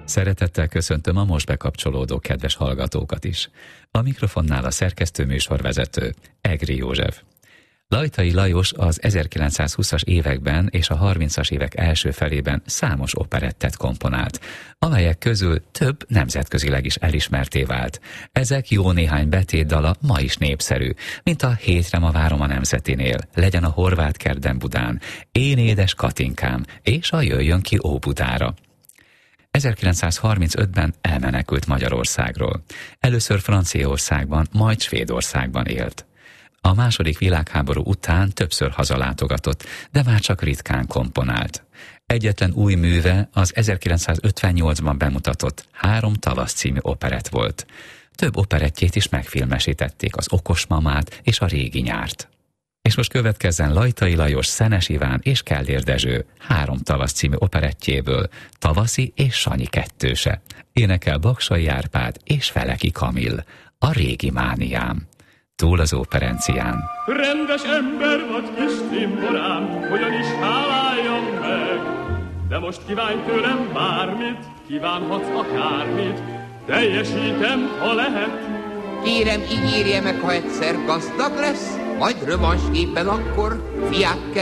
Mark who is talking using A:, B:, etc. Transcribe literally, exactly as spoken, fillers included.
A: Szeretettel köszöntöm a most bekapcsolódó kedves hallgatókat is. A mikrofonnál a szerkesztő műsorvezető, Egri József. Lajtai Lajos az ezerkilencszázhúszas években és a harmincas évek első felében számos operettet komponált, amelyek közül több nemzetközileg is elismertté vált. Ezek jó néhány betétdala ma is népszerű, mint a Hétre ma várom a Nemzetinél, Legyen a horvát kertben Budán, Én édes Katinkám és a Jöjjön ki Óbudára. ezerkilencszázharmincötben elmenekült Magyarországról. Először Franciaországban, majd Svédországban élt. A második világháború után többször hazalátogatott, de már csak ritkán komponált. Egyetlen új műve az ezerkilencszázötvennyolcban bemutatott Három tavasz című operett volt. Több operettjét is megfilmesítették, az Okos mamát és a Régi nyárt. És most következzen Lajtai Lajos, Szenes Iván és Kellér Dezső Három tavasz című operettjéből, Tavaszi és Sanyi kettőse. Énekel Baksay Árpád és Feleki Kamil, A régi mániám. Túl az operencián.
B: Rendes ember vagy, kis cimborám, hogyan is háláljam meg. De most kívánj tőlem bármit, kívánhatsz akármit, teljesítem, ha lehet.
C: Kérem, ígérje meg, ha egyszer gazdag lesz, majd rövansképpen akkor fiát